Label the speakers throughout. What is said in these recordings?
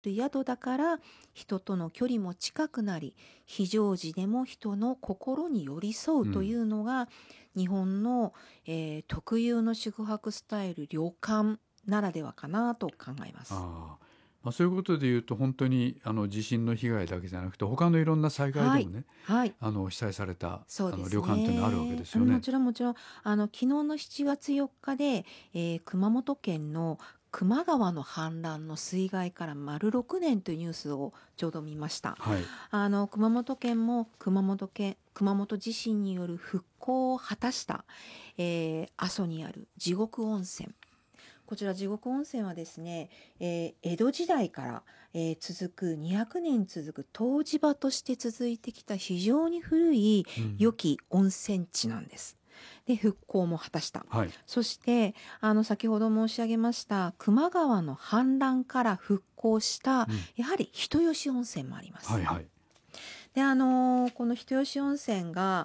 Speaker 1: る宿だから人との距離も近くなり、非常時でも人の心に寄り添うというのが、日本の、特有の宿泊スタイル、旅館ならではかなと考えます。
Speaker 2: そういうことでいうと本当に地震の被害だけじゃなくて他のいろんな災害でもね、
Speaker 1: はい、
Speaker 2: 被災された
Speaker 1: そうです
Speaker 2: 旅館っていうのはあるわけですよね。
Speaker 1: もちろんもちろん昨日の7月4日で、熊本県の球磨川の氾濫の水害から丸6年というニュースをちょうど見ました。
Speaker 2: はい、
Speaker 1: 熊本県も熊本地震による復興を果たした、阿蘇にある地獄温泉。こちら地獄温泉はですね、江戸時代から、続く200年続く湯治場として続いてきた非常に古い良き温泉地なんです。で、復興も果たした。
Speaker 2: はい、
Speaker 1: そして先ほど申し上げました球磨川の氾濫から復興した、やはり人吉温泉もあります。
Speaker 2: はいはい。
Speaker 1: で、この人吉温泉が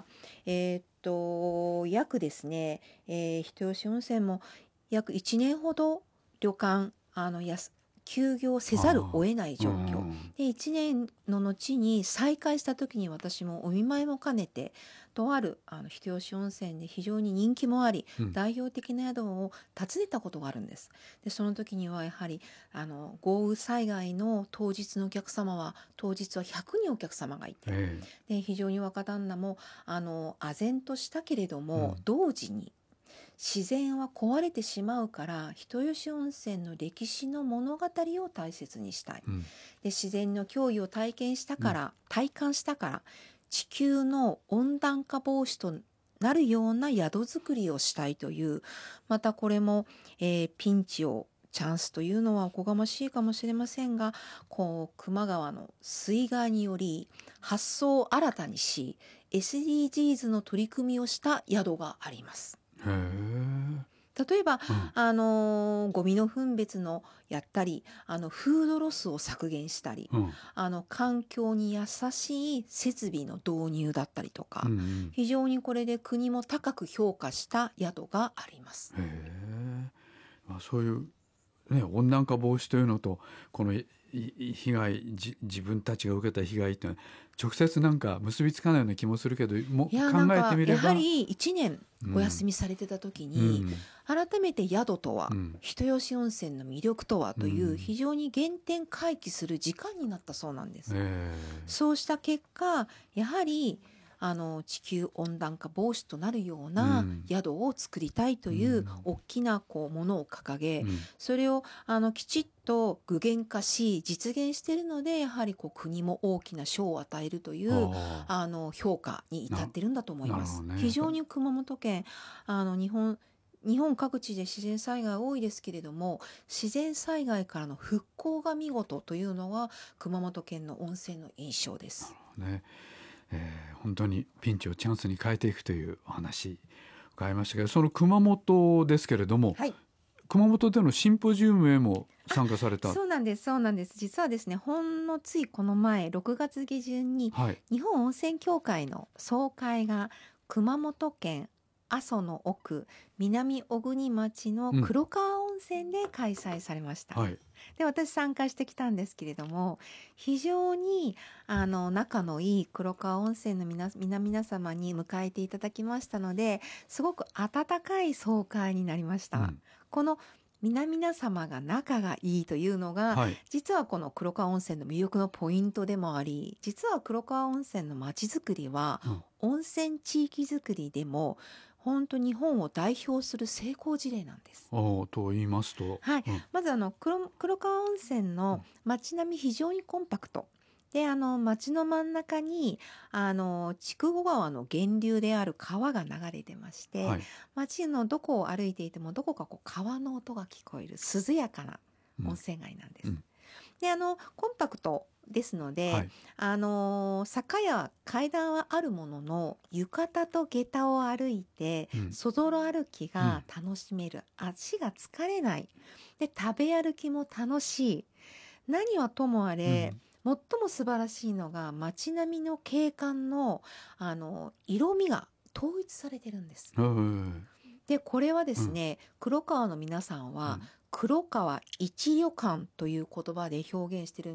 Speaker 1: 約ですね、人吉温泉も約1年ほど旅館休業せざるを得ない状況で、1年の後に再開した時に私もお見舞いも兼ねてとある人吉温泉で非常に人気もあり、代表的な宿を訪ねたことがあるんです。でその時にはやはり豪雨災害の当日のお客様は当日は100人お客様がいて、で非常に若旦那も唖然としたけれども、同時に自然は壊れてしまうから人吉温泉の歴史の物語を大切にしたい、で自然の脅威を体感したから地球の温暖化防止となるような宿作りをしたいという、またこれも、ピンチをチャンスというのはおこがましいかもしれませんが、球磨川の水害により発想を新たにし SDGs の取り組みをした宿があります。例えば、ゴミの分別のやったりフードロスを削減したり、環境に優しい設備の導入だったりとか、非常にこれで国も高く評価した宿があります。
Speaker 2: そういう温暖化防止というのとこの被害自分たちが受けた被害っていうのは直接なんか結びつかないような気もするけども考えてみれば
Speaker 1: やはり1年お休みされてた時に、改めて宿とは、人吉温泉の魅力とはという非常に原点回帰する時間になったそうなんです。そうした結果やはり地球温暖化防止となるような宿を作りたいという大きなものを掲げ、それをきちっと具現化し実現しているので、やはり国も大きな賞を与えるという評価に至っているんだと思います。非常に熊本県日本各地で自然災害多いですけれども、自然災害からの復興が見事というのは熊本県の温泉の印象です。
Speaker 2: 本当にピンチをチャンスに変えていくというお話伺いましたけど、その熊本ですけれども、熊本でのシンポジウムへも参加された。
Speaker 1: そうなんです実はですね、ほんのついこの前6月下旬に、日本温泉協会の総会が熊本県阿蘇の奥南小国町の黒川温泉で開催されました。で私参加してきたんですけれども、非常に仲のいい黒川温泉の皆様に迎えていただきましたので、すごく温かい総会になりました。この皆様が仲がいいというのが、実はこの黒川温泉の魅力のポイントでもあり、実は黒川温泉の街づくりは、温泉地域づくりでも本当日本を代表する成功事例なんです。
Speaker 2: と言いますと、
Speaker 1: まず黒川温泉の街並み非常にコンパクトで、街の真ん中に筑後川の源流である川が流れてまして、街のどこを歩いていてもどこか川の音が聞こえる涼やかな温泉街なんです。でコンパクトですので、坂や階段はあるものの浴衣と下駄を歩いて、そぞろ歩きが楽しめる、足が疲れないで食べ歩きも楽しい。何はともあれ、最も素晴らしいのが街並みの景観の色味が統一されてるんです。でこれはですね、黒川の皆さんは、黒川一旅館という言葉で表現してる